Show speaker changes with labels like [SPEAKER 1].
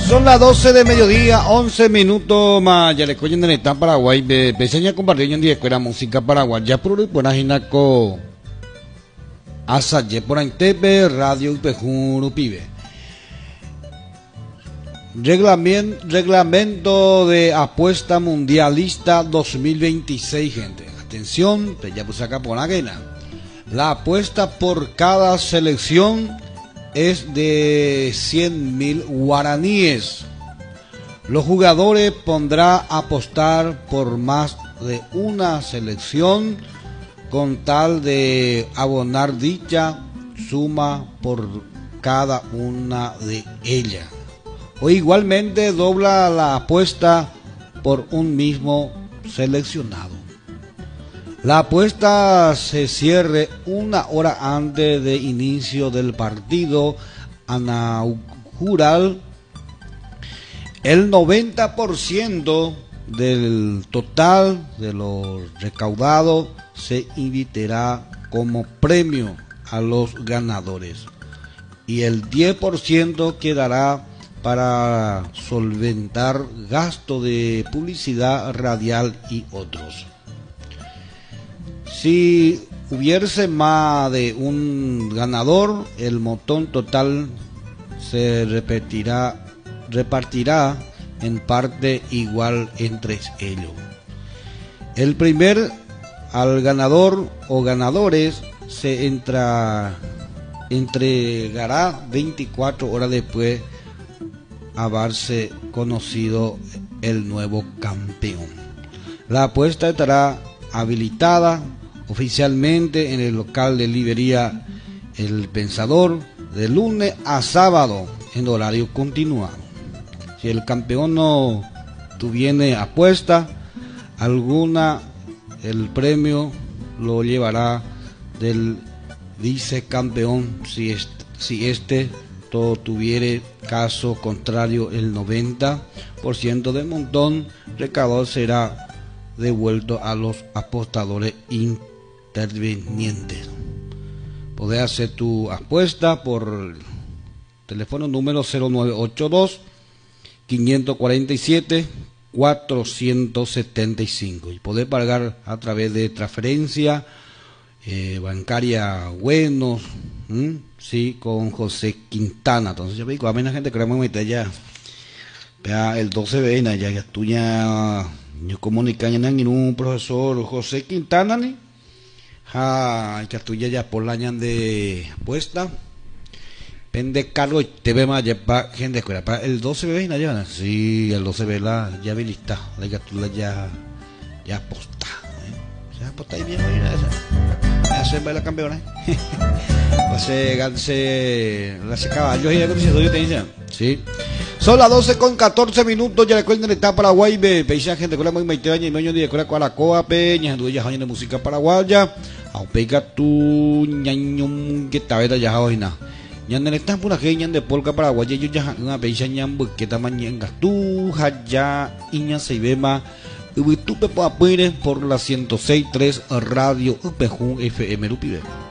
[SPEAKER 1] Son las 12 de mediodía, 11 minutos más. Ya le coñen en el Paraguay. Peseña compartiendo en día la música paraguaya. Por por ajinaco. Asaye por Antepe, Radio Pejuru Pibe. Reglamento de apuesta mundialista 2026, gente. Atención, ya puse acá por Aguena. La apuesta por cada selección es de 100.000 guaraníes. Los jugadores podrán apostar por más de una selección con tal de abonar dicha suma por cada una de ellas. O igualmente dobla la apuesta por un mismo seleccionado. La apuesta se cierre una hora antes de inicio del partido inaugural. El 90% del total de los recaudados se invitará como premio a los ganadores y el 10% quedará para solventar gasto de publicidad radial y otros. Si hubiese más de un ganador, el montón total se repartirá en parte igual entre ellos. El primer al ganador o ganadores se entregará 24 horas después haberse conocido el nuevo campeón. La apuesta estará habilitada oficialmente en el local de librería El Pensador de lunes a sábado en horario continuado. Si el campeón no tuviene apuesta alguna, el premio lo llevará del vicecampeón si este todo tuviere caso contrario. El 90% del montón recaudado será devuelto a los apostadores intervenientes. Podés hacer tu apuesta por teléfono número 0982 547 475 y podés pagar a través de transferencia bancaria Buenos, sí, con José Quintana. Entonces yo digo, a mí la gente que me mete allá, el 12 de ya que tú ya yo comunican en un profesor José Quintana ni que tú ya por la año de apuesta pende cargo y te ve más para gente escuela para el 12 de ya sí, el 12 de la ya vi lista la que tú la ya aposta ya aposta y bien esa hacer la campeona hace caballos y algo que yo te dice sí. Son las 12:14 minutos. Ya le cuentan está Paraguay paisaje gente con la muy maiteña y meño de con la coa peña duya de música paraguaya au pega tu ñañum que tabeta ya hoy na ñan en esta pura que ñan de polka paraguaya yo ya una paisaje ñan que tamaña tu haya iña se vema ubi tu pe por la 106.3 Radio Upejun FM Lupibe.